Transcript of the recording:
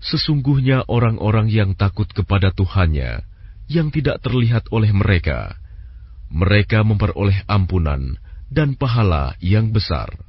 Sesungguhnya orang-orang yang takut kepada Tuhannya, yang tidak terlihat oleh mereka, mereka memperoleh ampunan dan pahala yang besar.